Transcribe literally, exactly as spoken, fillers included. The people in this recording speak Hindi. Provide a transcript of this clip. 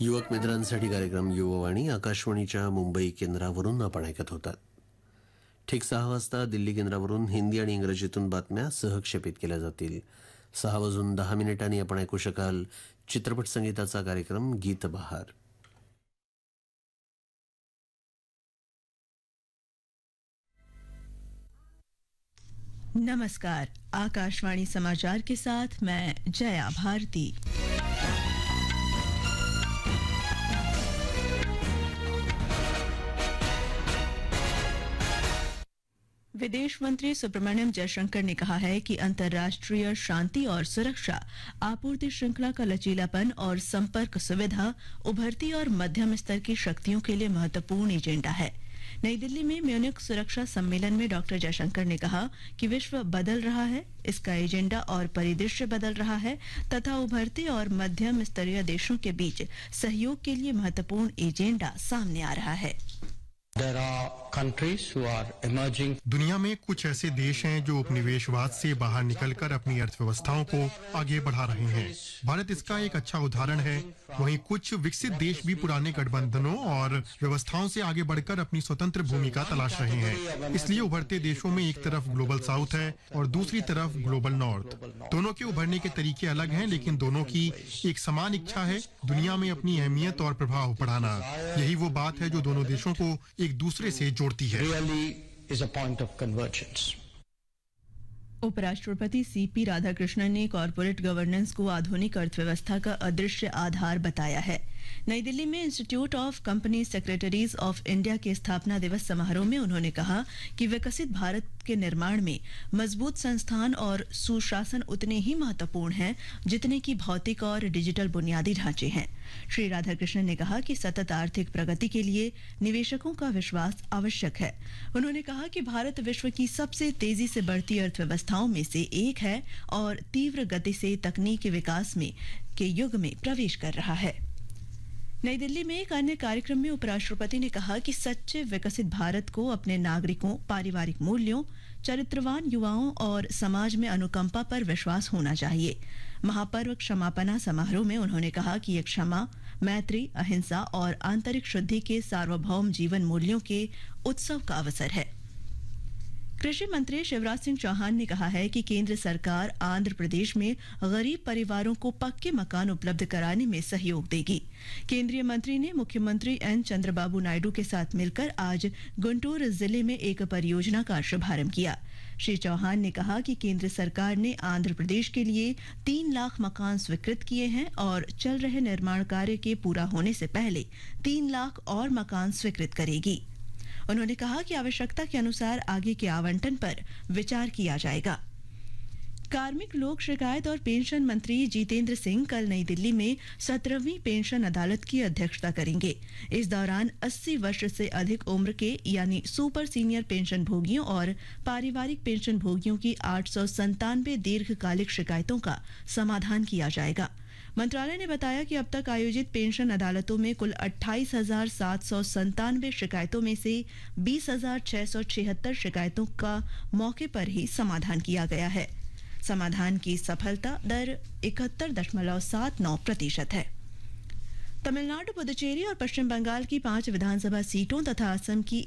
युवक मित्रांसाठी कार्यक्रम युववाणी आकाशवाणीच्या मुंबई केंद्रावरून आपण ऐकत होतात. ठीक सहा वाजता दिल्ली केंद्रावरून हिंदी आणि इंग्रजीतून बातम्या सहक्षेपित केल्या जातील. सहा वाजून दहा मिनिटांनी आपण ऐकू शकाल चित्रपट संगीताचा कार्यक्रम गीत बहार. नमस्कार, आकाशवाणी समाचार के साथ मैं जया भारती. विदेश मंत्री सुब्रमण्यम जयशंकर ने कहा है कि अंतर्राष्ट्रीय शांति और सुरक्षा, आपूर्ति श्रृंखला का लचीलापन और संपर्क सुविधा उभरती और मध्यम स्तर की शक्तियों के लिए महत्वपूर्ण एजेंडा है. नई दिल्ली में म्यूनिख सुरक्षा सम्मेलन में डॉक्टर जयशंकर ने कहा कि विश्व बदल रहा है, इसका एजेंडा और परिदृश्य बदल रहा है तथा उभरते और मध्यम स्तरीय देशों के बीच सहयोग के लिए महत्वपूर्ण एजेंडा सामने आ रहा है. There are countries who are emerging. दुनिया में कुछ ऐसे देश हैं जो उपनिवेशवाद से बाहर निकलकर अपनी अर्थव्यवस्थाओं को आगे बढ़ा रहे हैं. भारत इसका एक अच्छा उदाहरण है. वहीं कुछ विकसित देश भी पुराने गठबंधनों और व्यवस्थाओं से आगे बढ़कर अपनी स्वतंत्र भूमिका तलाश रहे हैं. इसलिए उभरते देशों में एक तरफ ग्लोबल साउथ है और दूसरी तरफ ग्लोबल नॉर्थ. दोनों के उभरने के तरीके अलग हैं, लेकिन दोनों की एक समान इच्छा है दुनिया में अपनी अहमियत और प्रभाव बढ़ाना. यही वो बात है जो दोनों देशों को एक दूसरे से जोड़ती है. Really is a point of convergence. उपराष्ट्रपति सीपी राधाकृष्णन ने कॉरपोरेट गवर्नेंस को आधुनिक अर्थव्यवस्था का अदृश्य आधार बताया है. नई दिल्ली में institute of company secretaries of India के स्थापना दिवस समारोह में उन्होंने कहा कि विकसित भारत के निर्माण में मजबूत संस्थान और सुशासन उतने ही महत्वपूर्ण हैं जितने कि भौतिक और डिजिटल बुनियादी ढांचे हैं. श्री राधाकृष्णन ने कहा कि सतत आर्थिक प्रगति के लिए निवेशकों का विश्वास आवश्यक है. उन्होंने कहा कि भारत विश्व की सबसे तेजी से बढ़ती अर्थव्यवस्थाओं में से एक है और तीव्र गति से तकनीकी विकास में के युग में प्रवेश कर रहा है. नई दिल्ली में एक अन्य कार्यक्रम में उपराष्ट्रपति ने कहा कि सच्चे विकसित भारत को अपने नागरिकों, पारिवारिक मूल्यों, चरित्रवान युवाओं और समाज में अनुकंपा पर विश्वास होना चाहिए. महापर्व क्षमापना समारोह में उन्होंने कहा कि ये क्षमा, मैत्री, अहिंसा और आंतरिक शुद्धि के सार्वभौम जीवन मूल्यों के उत्सव का अवसर है. कृषि मंत्री शिवराज सिंह चौहान ने कहा है कि केंद्र सरकार आंध्र प्रदेश में गरीब परिवारों को पक्के मकान उपलब्ध कराने में सहयोग देगी. केंद्रीय मंत्री ने मुख्यमंत्री एन चंद्रबाबू नायडू के साथ मिलकर आज गुंटूर जिले में एक परियोजना का शुभारंभ किया. श्री चौहान ने कहा कि केंद्र सरकार ने आंध्र प्रदेश के लिए तीन लाख मकान स्वीकृत किए हैं और चल रहे निर्माण कार्य के पूरा होने से पहले तीन लाख और मकान स्वीकृत करेगी. उन्होंने कहा कि आवश्यकता के अनुसार आगे के आवंटन पर विचार किया जाएगा. कार्मिक लोक शिकायत और पेंशन मंत्री जितेंद्र सिंह कल नई दिल्ली में सत्रहवीं पेंशन अदालत की अध्यक्षता करेंगे. इस दौरान अस्सी वर्ष से अधिक उम्र के यानी सुपर सीनियर पेंशन भोगियों और पारिवारिक पेंशन भोगियों की आठ सौ संतानवे दीर्घकालिक शिकायतों का समाधान किया जाएगा. मंत्रालय ने बताया कि अब तक आयोजित पेंशन अदालतों में कुल अट्ठाईस हजार सात सौ संतानवे शिकायतों में से बीस हजार छह सौ छिहत्तर शिकायतों का मौके पर ही समाधान किया गया है. समाधान की सफलता दर इकहत्तर दशमलव सात नौ प्रतिशत है. तमिलनाडु, पुदुचेरी और पश्चिम बंगाल की पांच विधानसभा सीटों तथा असम की